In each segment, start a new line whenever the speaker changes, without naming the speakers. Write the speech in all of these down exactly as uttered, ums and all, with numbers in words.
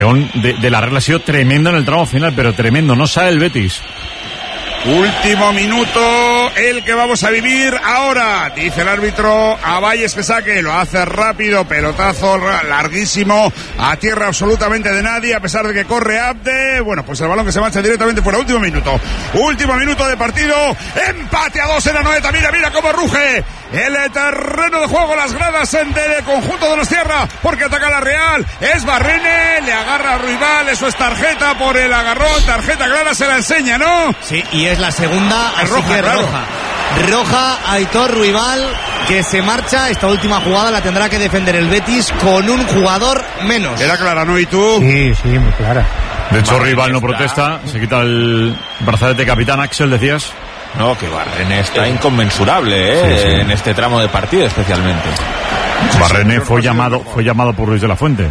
De, de la regla ha sido tremendo en el tramo final, pero tremendo, no sale el Betis.
Último minuto, el que vamos a vivir ahora. Dice el árbitro a Valles que saque, lo hace rápido, pelotazo larguísimo, a tierra absolutamente de nadie, a pesar de que corre Abde. Bueno, pues el balón que se marcha directamente fuera. Último minuto, último minuto de partido, empate a dos en Anoeta. Mira, mira cómo ruge el terreno de juego, las gradas del conjunto de Donostierra, porque ataca la Real. Es Barrene, le agarra a Ruibal, eso es tarjeta por el agarrón, tarjeta clara, se la enseña, ¿no?
Sí, y es la segunda,
es
así
roja,
que
claro.
roja. Roja a Aitor Ruibal, que se marcha. Esta última jugada la tendrá que defender el Betis con un jugador menos.
Era clara, ¿no? ¿Y tú?
Sí, sí, muy clara.
De hecho,
Barrene
Ruibal no
está...
protesta, se quita el brazalete capitán. Axel, decías.
No, que Barrene está inconmensurable, ¿eh? Sí, sí. En este tramo de partido especialmente.
Barrene fue llamado, fue llamado por Luis de la Fuente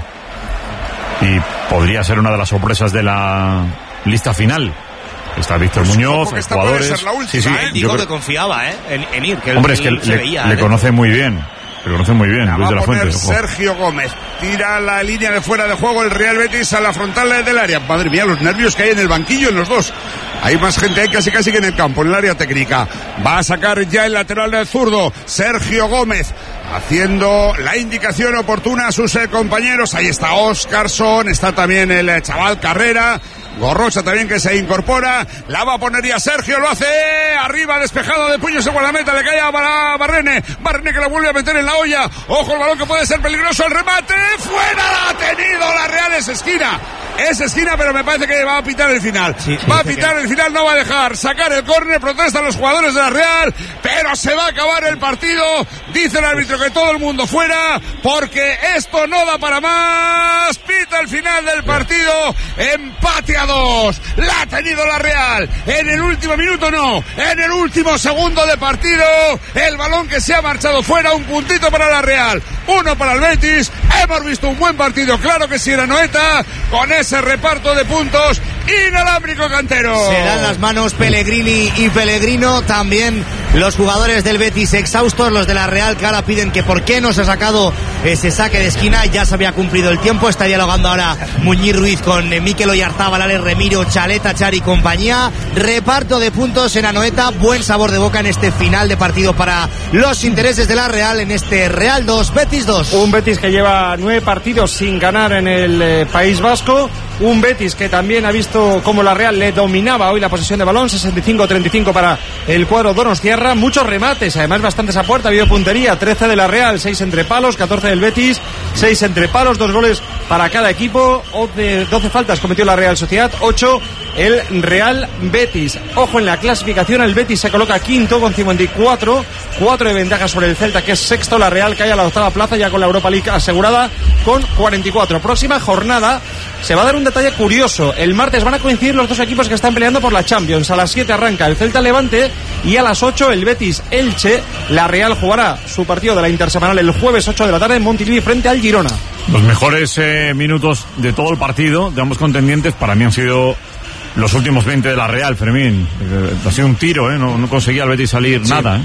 y podría ser una de las sorpresas de la lista final. Está Víctor pues Muñoz, los jugadores.
Última,
sí, sí,
¿eh? Digo que confiaba, ¿eh? En, en ir. Que
Hombre, es que le,
veía,
le
¿eh?
conoce muy bien. Le conoce muy bien,
la
Luis de la Fuente.
Sergio Gómez tira la línea de fuera de juego el Real Betis a la frontal del área. Madre mía, los nervios que hay en el banquillo en los dos. Hay más gente, hay casi casi que en el campo, en el área técnica. Va a sacar ya el lateral del zurdo, Sergio Gómez, haciendo la indicación oportuna a sus eh, compañeros. Ahí está Óscarson, está también el eh, chaval Carrera. Gorrocha también que se incorpora, la va a poner ya Sergio, lo hace arriba, despejado de puños en la meta, le cae a Barrene, Barrene que lo vuelve a meter en la olla, ojo el balón que puede ser peligroso, el remate, fuera, la ha tenido la Real, es esquina, es esquina, pero me parece que va a pitar el final, sí, va a pitar que... el final, no va a dejar sacar el córner, protestan los jugadores de la Real, pero se va a acabar el partido, dice el árbitro que todo el mundo fuera, porque esto no da para más, pita el final del partido, empate a dos, la ha tenido la Real, en el último minuto no, en el último segundo de partido, el balón que se ha marchado fuera, un puntito para la Real, uno para el Betis, hemos visto un buen partido, claro que sí, era Anoeta, con ese reparto de puntos, inalámbrico Cantero.
Se dan las manos Pellegrini y Pellegrino, también los jugadores del Betis exhaustos, los de la Real que ahora piden que por qué no se ha sacado ese saque de esquina, ya se había cumplido el tiempo, está dialogando ahora Muñiz Ruiz con eh, Mikel Oyarzábal, Ale Remiro, Chaleta, Char y compañía, reparto de puntos en Anoeta, buen sabor de boca en este final de partido para los intereses de la Real, en este Real dos, Betis dos.
Un Betis que lleva nueve partidos sin ganar en el eh, País Vasco, un Betis que también ha visto cómo la Real le dominaba hoy la posesión de balón, sesenta y cinco a treinta y cinco para el cuadro Donostiarra, muchos remates, además bastantes a puerta, ha habido puntería, trece de la Real, seis entre palos, catorce del Betis, seis entre palos, dos goles para cada equipo, doce faltas cometió la Real Sociedad, ocho el Real Betis. Ojo en la clasificación, el Betis se coloca quinto con cincuenta y cuatro, cuatro de ventaja sobre el Celta que es sexto, la Real cae a la octava plaza ya con la Europa League asegurada con cuarenta y cuatro. Próxima jornada se va a dar un detalle curioso, el martes van a coincidir los dos equipos que están peleando por la Champions, a las siete arranca el Celta Levante y a las ocho el Betis Elche, la Real jugará su partido de la intersemanal el jueves ocho de la tarde en Montilivi frente al Girona.
Los mejores eh, minutos de todo el partido de ambos contendientes para mí han sido los últimos veinte de la Real, Fermín. Eh, ha sido un tiro, ¿eh? No, no conseguía el Betis salir sí. nada, ¿eh?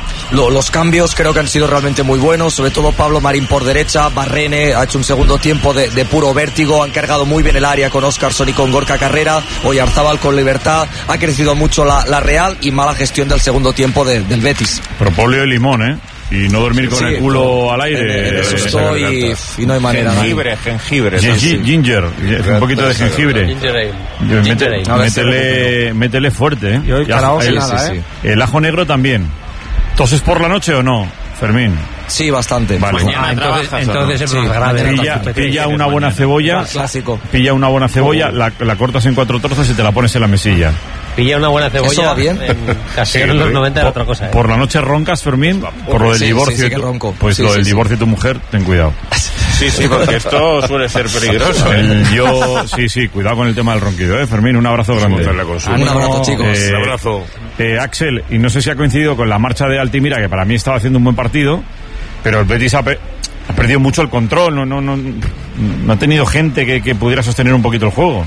Los cambios creo que han sido realmente muy buenos, sobre todo Pablo Marín por derecha, Barrene ha hecho un segundo tiempo de, de puro vértigo, han cargado muy bien el área con Óscarson y con Gorka Carrera, Oyarzábal con libertad, ha crecido mucho la, la Real y mala gestión del segundo tiempo de, del Betis.
Propóleo y limón, ¿eh? Y no dormir con sí, el culo al aire.
En, en eso estoy y, y no hay manera.
Jengibre, jengibre.
G- G- ginger, un poquito de jengibre.
Ginger ale.
Mete,
Ginger ale.
métele, métele fuerte, ¿eh?
Y hoy para hoy nada,
sí,
¿eh?
Sí. El ajo negro también. ¿Toses por la noche o no, Fermín?
Sí, bastante.
Vale.
Mañana ah, entonces, trabajas, entonces ¿no? Es más sí, grave.
Pilla, pilla una buena cebolla.
Clásico.
Pilla una buena cebolla, oh. la, la cortas en cuatro trozos y te la pones en la mesilla.
Pilla una buena cebolla.
¿Eso va bien?
En Casero en los noventa era otra cosa. ¿eh?
Por la noche roncas, Fermín, por lo del
sí,
divorcio.
Sí, sí,
tu,
ronco.
pues
sí,
lo
sí,
del
sí.
divorcio de tu mujer, ten cuidado.
Sí, sí, porque esto suele ser peligroso.
El, yo, sí, sí, cuidado con el tema del ronquido, ¿eh, Fermín? Un abrazo grande.
Un abrazo, chicos.
Eh,
un abrazo.
Eh, Axel, y no sé si ha coincidido con la marcha de Altimira, que para mí estaba haciendo un buen partido, pero el Betis ha, pe- ha perdido mucho el control, no, no, no, no ha tenido gente que, que pudiera sostener un poquito el juego.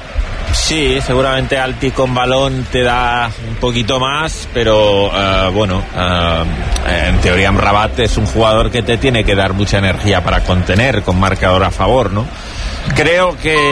Sí, seguramente Alti con balón te da un poquito más, pero uh, bueno, uh, en teoría Amrabat es un jugador que te tiene que dar mucha energía para contener con marcador a favor, ¿no? Creo que